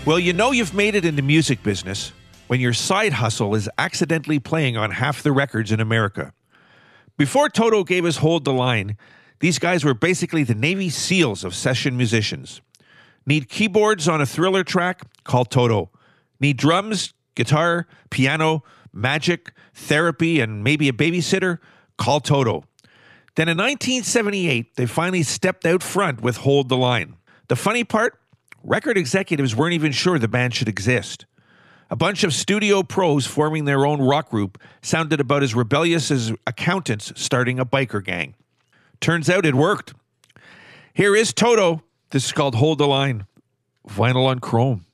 Well, you know you've made it in the music business when your side hustle is accidentally playing on half the records in America. Before Toto gave us Hold the Line, these guys were basically the Navy SEALs of session musicians. Need keyboards on a Thriller track? Call Toto. Need drums, guitar, piano, magic, therapy, and maybe a babysitter? Call Toto. Then in 1978, they finally stepped out front with Hold the Line. The funny part? Record executives weren't even sure the band should exist. A bunch of studio pros forming their own rock group sounded about as rebellious as accountants starting a biker gang. Turns out it worked. Here is Toto. This is called Hold the Line. Vinyl on chrome.